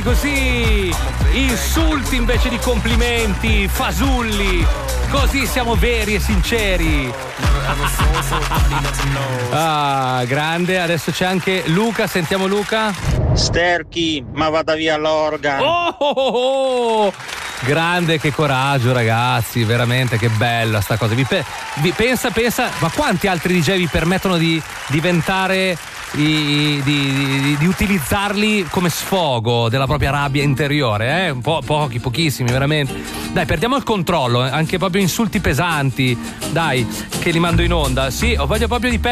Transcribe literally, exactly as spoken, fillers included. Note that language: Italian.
magari così, insulti invece di complimenti, fasulli, così siamo veri e sinceri. Ah, grande, adesso c'è anche Luca, sentiamo Luca. Sterchi, ma vada via l'organo. Oh, oh, oh, oh. Grande, che coraggio ragazzi, veramente che bella sta cosa. Vi, pe- vi pensa, pensa, ma quanti altri D J vi permettono di diventare, di, di, di, di utilizzarli come sfogo della propria rabbia interiore? Eh? Un po', pochi, pochissimi, veramente. Dai, perdiamo il controllo, anche proprio insulti pesanti, dai, che li mando in onda. Sì, ho voglia proprio di perdere